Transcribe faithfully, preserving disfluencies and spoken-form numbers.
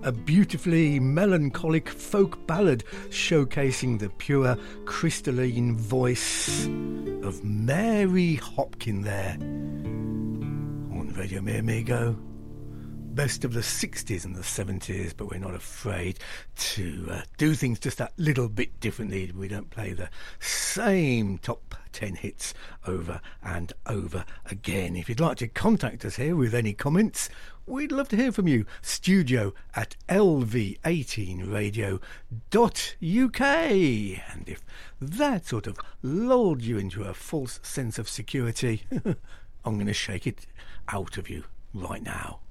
a beautifully melancholic folk ballad showcasing the pure crystalline voice of Mary Hopkin there on Radio Me Amigo. Best of the sixties and the seventies, but we're not afraid to uh, do things just that little bit differently. We don't play the same top ten hits over and over again. If you'd like to contact us here with any comments, we'd love to hear from you. Studio at L V eighteen radio dot U K. And if that sort of lulled you into a false sense of security, I'm going to shake it out of you right now.